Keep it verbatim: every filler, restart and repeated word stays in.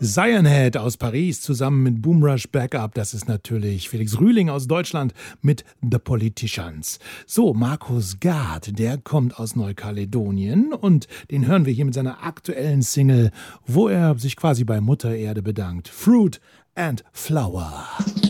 Zionhead aus Paris zusammen mit Boomrush Backup, das ist natürlich Felix Rühling aus Deutschland mit The Politicians. So, Markus Gard, der kommt aus Neukaledonien und den hören wir hier mit seiner aktuellen Single, wo er sich quasi bei Mutter Erde bedankt. Fruit and Flower.